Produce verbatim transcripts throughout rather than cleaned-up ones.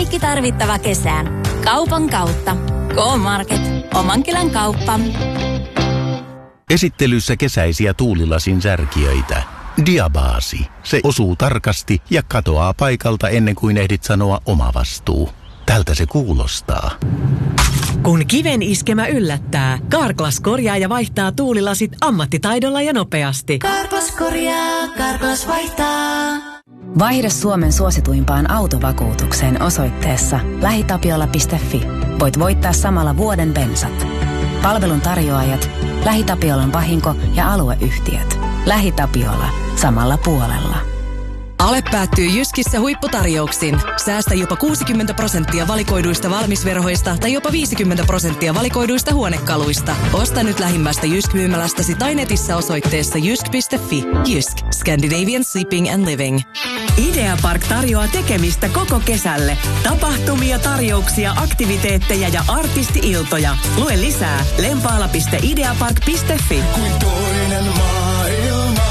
Kaikki tarvittava kesään. Kaupan kautta. K-Market. Omankylän kauppa. Esittelyssä kesäisiä tuulilasin särkijöitä. Diabaasi. Se osuu tarkasti ja katoaa paikalta ennen kuin ehdit sanoa oma vastuu. Tältä se kuulostaa. Kun kiven iskemä yllättää, Carglass korjaa ja vaihtaa tuulilasit ammattitaidolla ja nopeasti. Carglass korjaa, Carglass vaihtaa. Vaihda Suomen suosituimpaan autovakuutukseen osoitteessa lähitapiola piste fi. Voit voittaa samalla vuoden bensat. Palvelun tarjoajat, LähiTapiolan vahinko- ja alueyhtiöt. LähiTapiola. Samalla puolella. Ale päättyy Jyskissä huipputarjouksin. Säästä jopa kuusikymmentä prosenttia valikoiduista valmisverhoista tai jopa viisikymmentä prosenttia valikoiduista huonekaluista. Osta nyt lähimmästä Jysk-myymälästäsi tai netissä osoitteessa jysk piste fi. Jysk. Scandinavian Sleeping and Living. Ideapark tarjoaa tekemistä koko kesälle. Tapahtumia, tarjouksia, aktiviteetteja ja artisti-iltoja. Lue lisää lempaala piste ideapark piste fi. Kuin toinen maailma.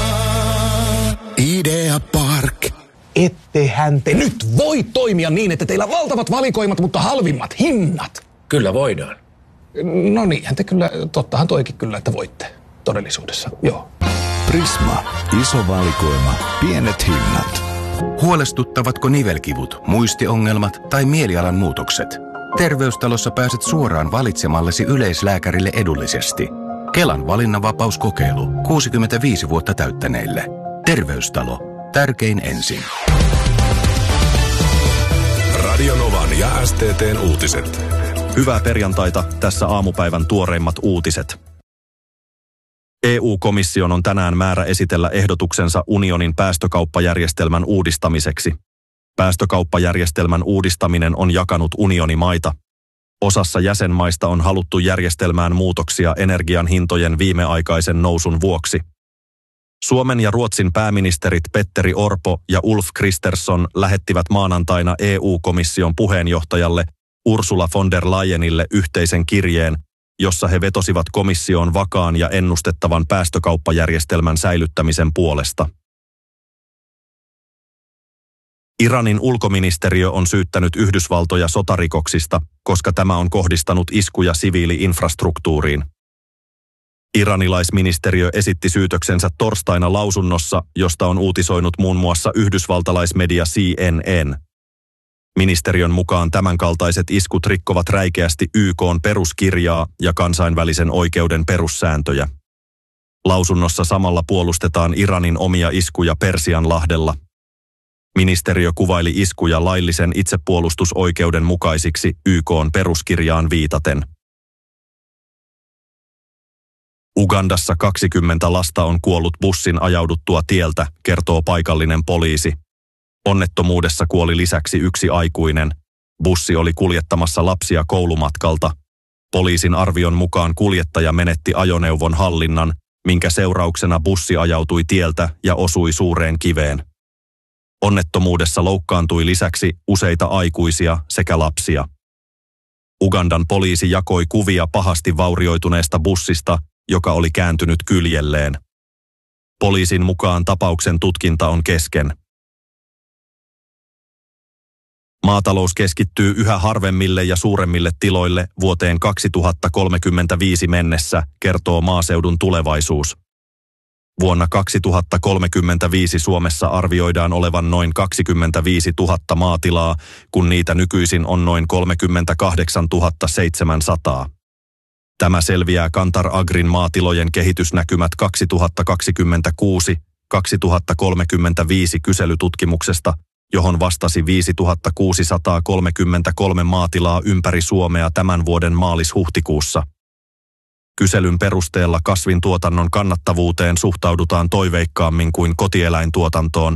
Ideapark. Ettehän te nyt voi toimia niin, että teillä on valtavat valikoimat, mutta halvimmat hinnat. Kyllä voidaan. No niinhän te kyllä, tottahan toikin kyllä, että voitte todellisuudessa, joo. Prisma. Iso valikoima. Pienet hinnat. Huolestuttavatko nivelkivut, muistiongelmat tai mielialan muutokset? Terveystalossa pääset suoraan valitsemallesi yleislääkärille edullisesti. Kelan valinnanvapauskokeilu kuusikymmentäviisi vuotta täyttäneille. Terveystalo. Tärkein ensin. Radio Novan ja S T T:n uutiset. Hyvää perjantaita, tässä aamupäivän tuoreimmat uutiset. E U-komission on tänään määrä esitellä ehdotuksensa unionin päästökauppajärjestelmän uudistamiseksi. Päästökauppajärjestelmän uudistaminen on jakanut unionimaita. Osassa jäsenmaista on haluttu järjestelmään muutoksia energian hintojen viimeaikaisen nousun vuoksi. Suomen ja Ruotsin pääministerit Petteri Orpo ja Ulf Kristersson lähettivät maanantaina E U-komission puheenjohtajalle Ursula von der Leyenille yhteisen kirjeen, jossa he vetosivat komissioon vakaan ja ennustettavan päästökauppajärjestelmän säilyttämisen puolesta. Iranin ulkoministeriö on syyttänyt Yhdysvaltoja sotarikoksista, koska tämä on kohdistanut iskuja siviili-infrastruktuuriin. Iranilaisministeriö esitti syytöksensä torstaina lausunnossa, josta on uutisoinut muun muassa yhdysvaltalaismedia C N N. Ministeriön mukaan tämänkaltaiset iskut rikkovat räikeästi Y K:n peruskirjaa ja kansainvälisen oikeuden perussääntöjä. Lausunnossa samalla puolustetaan Iranin omia iskuja Persianlahdella. Ministeriö kuvaili iskuja laillisen itsepuolustusoikeuden mukaisiksi Y K:n peruskirjaan viitaten. Ugandassa kaksikymmentä lasta on kuollut bussin ajauduttua tieltä, kertoo paikallinen poliisi. Onnettomuudessa kuoli lisäksi yksi aikuinen. Bussi oli kuljettamassa lapsia koulumatkalta. Poliisin arvion mukaan kuljettaja menetti ajoneuvon hallinnan, minkä seurauksena bussi ajautui tieltä ja osui suureen kiveen. Onnettomuudessa loukkaantui lisäksi useita aikuisia sekä lapsia. Ugandan poliisi jakoi kuvia pahasti vaurioituneesta bussista, joka oli kääntynyt kyljelleen. Poliisin mukaan tapauksen tutkinta on kesken. Maatalous keskittyy yhä harvemmille ja suuremmille tiloille vuoteen kaksituhattakolmekymmentäviisi mennessä, kertoo Maaseudun Tulevaisuus. Vuonna kaksituhattakolmekymmentäviisi Suomessa arvioidaan olevan noin kaksikymmentäviisituhatta maatilaa, kun niitä nykyisin on noin kolmekymmentäkahdeksantuhatta seitsemänsataa. Tämä selviää Kantar Agrin maatilojen kehitysnäkymät kaksituhattakaksikymmentäkuusi kaksituhattakolmekymmentäviisi kyselytutkimuksesta, johon vastasi viisituhattakuusisataakolmekymmentäkolme maatilaa ympäri Suomea tämän vuoden maalis-huhtikuussa. Kyselyn perusteella kasvintuotannon kannattavuuteen suhtaudutaan toiveikkaammin kuin kotieläintuotantoon.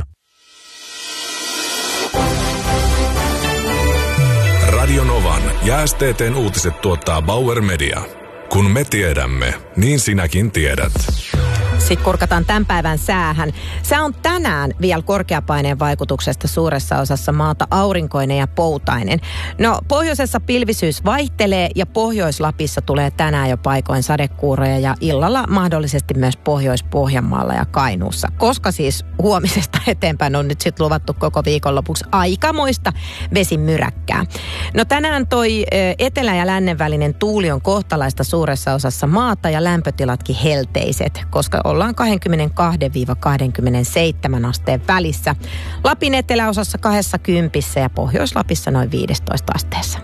Radio Novan ja S T T:n uutiset tuottaa Bauer Media. Kun me tiedämme, niin sinäkin tiedät. Sitten kurkataan tämän päivän säähän. Sää on tänään vielä korkeapaineen vaikutuksesta suuressa osassa maata aurinkoinen ja poutainen. No pohjoisessa pilvisyys vaihtuu Vaihtelee ja Pohjois-Lapissa tulee tänään jo paikoin sadekuuroja ja illalla mahdollisesti myös Pohjois-Pohjanmaalla ja Kainuussa. Koska siis huomisesta eteenpäin on nyt sitten luvattu koko viikonlopuksi aikamoista vesimyräkkää. No tänään toi etelä- ja lännen välinen tuuli on kohtalaista suuressa osassa maata ja lämpötilatkin helteiset, koska ollaan kaksikymmentäkaksi kaksikymmentäseitsemän asteen välissä. Lapin eteläosassa kaksikymmentä ja Pohjois-Lapissa noin viisitoista asteessa.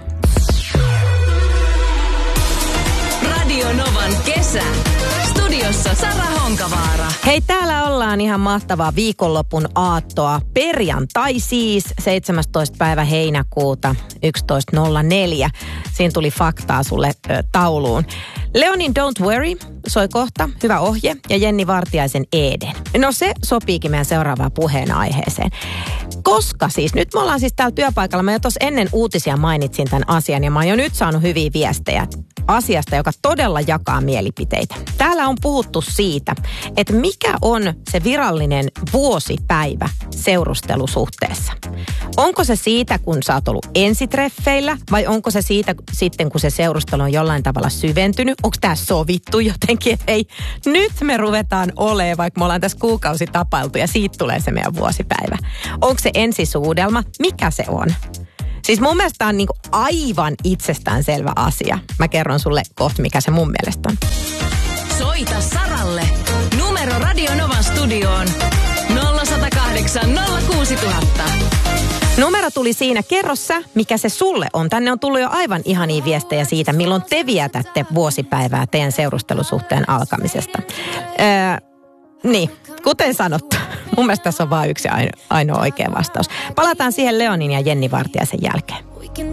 Radio Novan kesä. Studiossa Sara Honkavaara. Hei, täällä ollaan ihan mahtavaa viikonlopun aattoa. Perjantai siis, seitsemästoista päivä heinäkuuta, yksitoista nolla neljä. Siinä tuli faktaa sulle ö, tauluun. Leonin Don't Worry soi kohta, hyvä ohje, ja Jenni Vartiaisen Eden. No se sopiikin meidän seuraavaan puheenaiheeseen. Koska siis, nyt me ollaan siis täällä työpaikalla, mä jo tuossa ennen uutisia mainitsin tämän asian, ja mä oon jo nyt saanut hyviä viestejä asiasta, joka todella jakaa mielipiteitä. Täällä on puhuttu siitä, että mikä on se virallinen vuosipäivä seurustelusuhteessa. Onko se siitä, kun sä oot ollut ensitreffeillä, vai onko se siitä sitten, kun se seurustelu on jollain tavalla syventynyt? Onko tää sovittu jotenkin, että hei, nyt me ruvetaan olemaan, vaikka me ollaan tässä kuukausi tapailtu ja siitä tulee se meidän vuosipäivä. Onko se ensisuudelma? Mikä se on? Siis mun mielestä tämä on niinku aivan itsestäänselvä asia. Mä kerron sulle kohta, mikä se mun mielestä on. Soita Saralle. Numero Radio Novan studioon nolla yksi nolla kahdeksan nolla kuusi nolla nolla nolla. Numero tuli siinä. Kerro sä, mikä se sulle on. Tänne on tullut jo aivan ihania viestejä siitä, milloin te vietätte vuosipäivää teidän seurustelusuhteen alkamisesta. Öö, niin, kuten sanottu. Mun mielestä tässä on vain yksi aino, ainoa oikea vastaus. Palataan siihen Leonin ja Jenni Vartiaisen jälkeen.